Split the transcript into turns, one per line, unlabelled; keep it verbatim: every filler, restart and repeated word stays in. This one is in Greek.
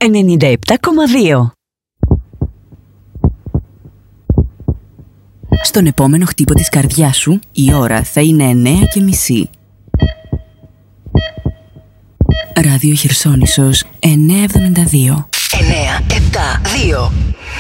ενενήντα επτά κόμμα δύο.
Στον επόμενο χτύπο της καρδιάς σου, η ώρα θα είναι εννέα και μισή. Ράδιο Χερσόνησος εννιακόσια εβδομήντα δύο.
εννέα επτά δύο.